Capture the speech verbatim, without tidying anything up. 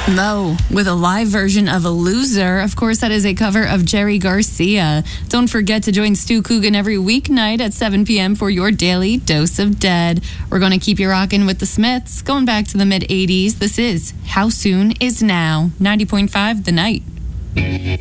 Mo with a live version of A Loser. Of course, that is a cover of Jerry Garcia. Don't forget to join Stu Coogan every weeknight at seven p.m. for your daily dose of dead. We're going to keep you rocking with the Smiths, going back to the mid-eighties. This is How Soon Is Now, ninety point five The Night.